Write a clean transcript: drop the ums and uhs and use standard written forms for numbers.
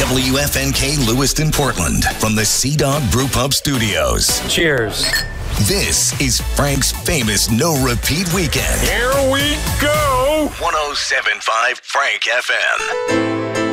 WFNK Lewiston, Portland, from the Sea Dog Brew Pub Studios. Cheers. This is Frank's famous no-repeat weekend. Here we go! 107.5 Frank FM.